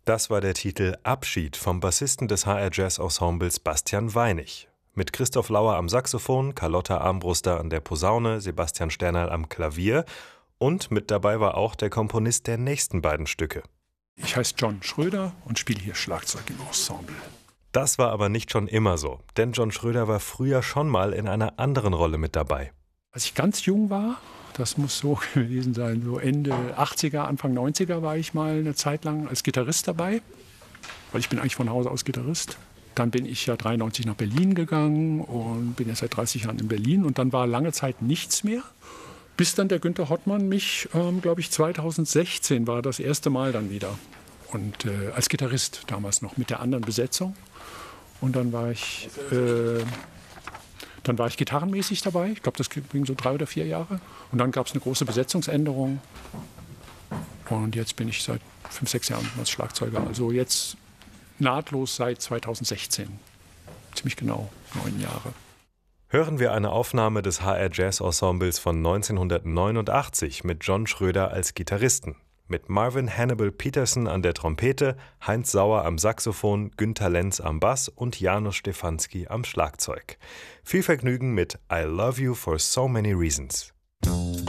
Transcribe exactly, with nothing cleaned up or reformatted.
Das war der Titel Abschied vom Bassisten des H R Jazz Ensembles Bastian Weinig. Mit Christoph Lauer am Saxophon, Carlotta Armbruster an der Posaune, Sebastian Sternerl am Klavier und mit dabei war auch der Komponist der nächsten beiden Stücke. Ich heiße John Schröder und spiele hier Schlagzeug im Ensemble. Das war aber nicht schon immer so, denn John Schröder war früher schon mal in einer anderen Rolle mit dabei. Als ich ganz jung war, das muss so gewesen sein, so Ende achtziger, Anfang neunziger war ich mal eine Zeit lang als Gitarrist dabei, weil ich bin eigentlich von Hause aus Gitarrist. Dann bin ich ja dreiundneunzig nach Berlin gegangen und bin jetzt seit dreißig Jahren in Berlin und dann war lange Zeit nichts mehr. Bis dann der Günther Hottmann mich, ähm, glaube ich, zweitausendsechzehn war das erste Mal dann wieder. Und äh, als Gitarrist damals noch mit der anderen Besetzung. Und dann war ich, äh, dann war ich gitarrenmäßig dabei. Ich glaube, das ging so drei oder vier Jahre. Und dann gab es eine große Besetzungsänderung. Und jetzt bin ich seit fünf, sechs Jahren als Schlagzeuger. Also jetzt nahtlos seit zweitausendsechzehn. Ziemlich genau neun Jahre. Hören wir eine Aufnahme des H R Jazz Ensembles von neunzehnhundertneunundachtzig mit John Schröder als Gitarristen. Mit Marvin Hannibal Peterson an der Trompete, Heinz Sauer am Saxophon, Günter Lenz am Bass und Janusz Stefanski am Schlagzeug. Viel Vergnügen mit I Love You for So Many Reasons.